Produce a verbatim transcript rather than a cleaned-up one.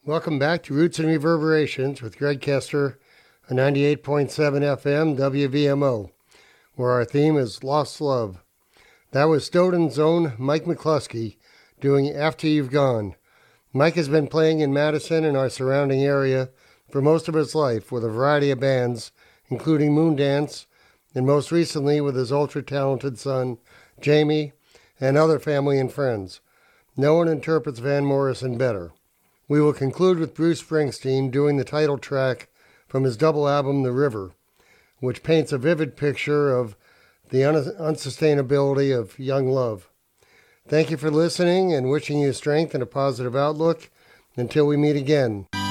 Welcome back to Roots and Reverberations with Greg Kester on ninety-eight point seven F M W V M O, where our theme is Lost Love. That was Stoughton's own Mike McCluskey doing After You've Gone. Mike has been playing in Madison and our surrounding area for most of his life with a variety of bands, including Moondance, and most recently with his ultra-talented son, Jamie, and other family and friends. No one interprets Van Morrison better. We will conclude with Bruce Springsteen doing the title track from his double album, The River, which paints a vivid picture of the un- unsustainability of young love. Thank you for listening and wishing you strength and a positive outlook. Until we meet again.